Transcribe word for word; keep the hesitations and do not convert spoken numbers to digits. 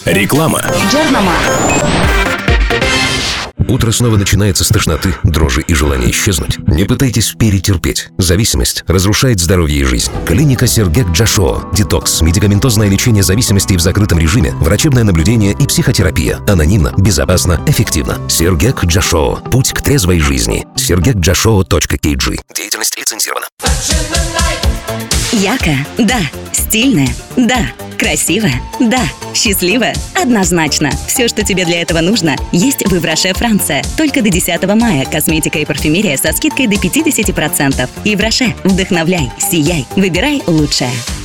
Реклама. Утро снова начинается с тошноты, дрожи и желания исчезнуть. Не пытайтесь перетерпеть. Зависимость разрушает здоровье и жизнь. Клиника Сергек Джашоу. Детокс, медикаментозное лечение зависимости в закрытом режиме, врачебное наблюдение и психотерапия. Анонимно, безопасно, эффективно. Сергек Джашоу. Путь к трезвой жизни. сергек джашоу точка кей джи. Деятельность лицензирована. Ярко? Да. Стильно? Да. Красиво? Да. Счастливо? Однозначно. Все, что тебе для этого нужно, есть в Ивраше, Франция. Только до десятого мая косметика и парфюмерия со скидкой до пятьдесят процентов. Ивраше. Вдохновляй, сияй, выбирай лучшее.